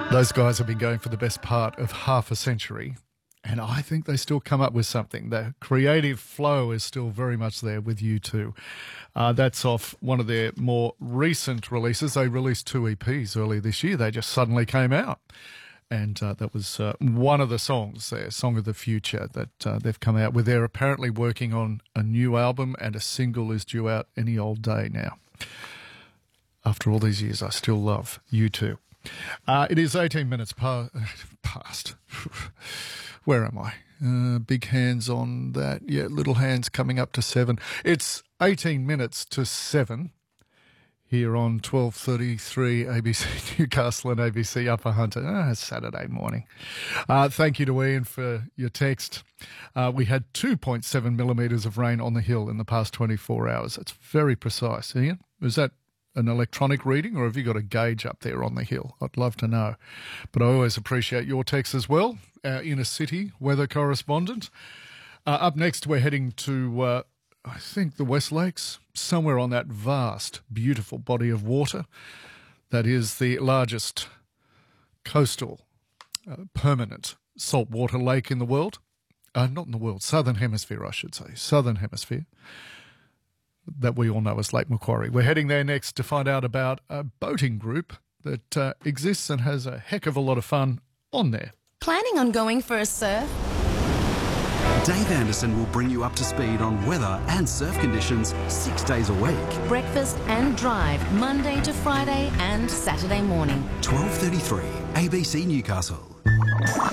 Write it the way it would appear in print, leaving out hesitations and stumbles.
Those guys have been going for the best part of half a century, and I think they still come up with something. The creative flow is still very much there with U2. That's off one of their more recent releases. They released 2 EPs earlier this year. They just suddenly came out. And that was one of the songs, their Song of the Future, that they've come out with. They're apparently working on a new album, and a single is due out any old day now. After all these years, I still love U2. It is 18 minutes past. Where am I? Big hands on that. Yeah, little hands coming up to 7. It's 18 minutes to 7 here on 12:33 ABC Newcastle and ABC Upper Hunter. Saturday morning. Thank you to Ian for your text. We had 2.7 millimetres of rain on the hill in the past 24 hours. That's very precise, Ian. Is that an electronic reading, or have you got a gauge up there on the hill? I'd love to know. But I always appreciate your text as well, our inner city weather correspondent. Up next, we're heading to, I think, the West Lakes, somewhere on that vast, beautiful body of water that is the largest coastal, permanent saltwater lake in the world. Not in the world, Southern Hemisphere, I should say. Southern Hemisphere. That we all know as Lake Macquarie. We're heading there next to find out about a boating group that exists and has a heck of a lot of fun on there. Planning on going for a surf? Dave Anderson will bring you up to speed on weather and surf conditions 6 days a week. Breakfast and drive, Monday to Friday and Saturday morning. 12:33 ABC Newcastle.